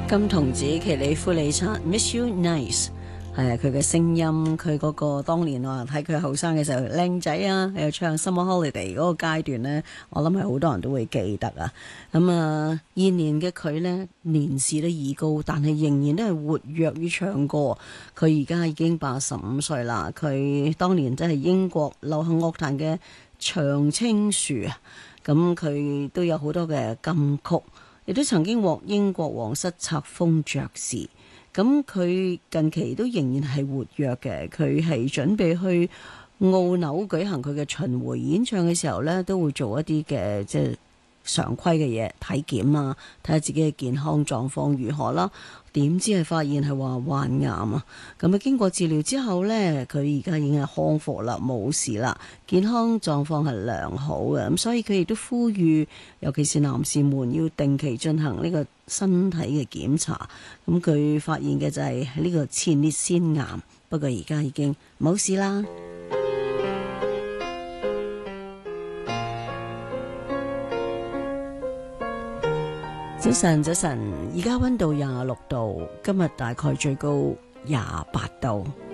金童子奇里夫里察 Miss You Nice 係佢嘅聲音，佢嗰個當年話睇佢後生嘅時候靚仔啊，又唱 Summer Holiday 嗰個階段呢，我諗係好多人都會記得啊。咁啊，現年嘅佢呢，年事都已高，但係仍然都係活躍於唱歌。佢而家已經85歲啦，佢當年真係英國流行樂壇嘅長青樹啊。咁佢都有好多嘅金曲，亦都曾經獲英國皇室冊封爵士。咁佢近期都仍然係活躍嘅，佢係準備去澳紐舉行佢嘅巡迴演唱嘅時候呢，都會做一啲嘅即係常規嘅嘢體檢啊，睇下自己嘅健康狀況如何啦。點知係發現係話患癌啊！咁啊經過治療之後呢，佢而家已經係康復啦，冇事啦，健康狀況係良好嘅。咁所以佢亦都呼籲，尤其是男士們要定期進行呢個身體嘅檢查。咁佢發現嘅就係呢個前列腺癌，不過而家已經冇事啦。早晨，早晨，而家溫度26度，今日大概最高28度。